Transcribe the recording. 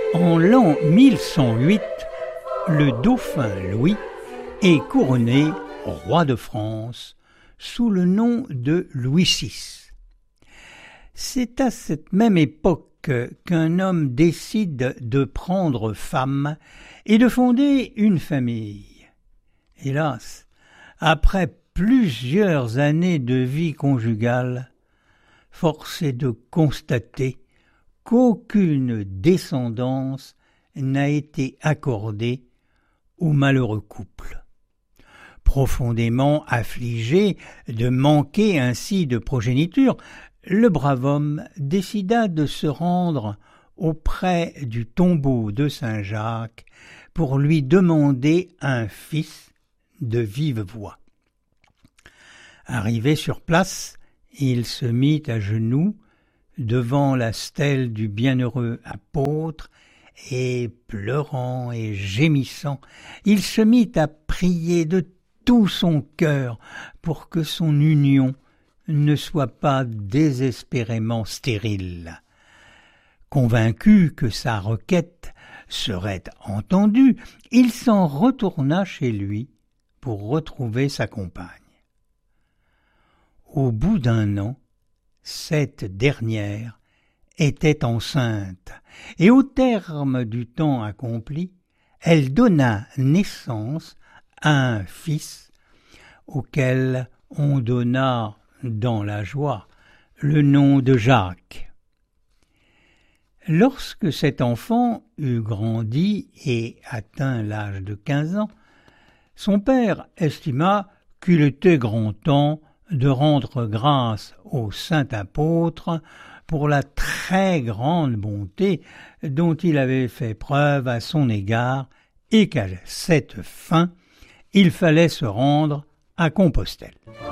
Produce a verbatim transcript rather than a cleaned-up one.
En l'an mille cent huit, le dauphin Louis est couronné roi de France sous le nom de Louis six. C'est à cette même époque qu'un homme décide de prendre femme et de fonder une famille. Hélas, après plusieurs années de vie conjugale, force est de constater qu'aucune descendance n'a été accordée au malheureux couple. Profondément affligé de manquer ainsi de progéniture, le brave homme décida de se rendre auprès du tombeau de Saint Jacques pour lui demander un fils de vive voix. Arrivé sur place, il se mit à genoux devant la stèle du bienheureux apôtre et, pleurant et gémissant, il se mit à prier de tout son cœur pour que son union ne soit pas désespérément stérile. Convaincu que sa requête serait entendue, il s'en retourna chez lui pour retrouver sa compagne. Au bout d'un an, cette dernière était enceinte, et au terme du temps accompli, elle donna naissance à un fils auquel on donna, dans la joie, le nom de Jacques. Lorsque cet enfant eut grandi et atteint l'âge de quinze ans, son père estima qu'il était grand temps de rendre grâce au saint apôtre pour la très grande bonté dont il avait fait preuve à son égard et qu'à cette fin, il fallait se rendre à Compostelle.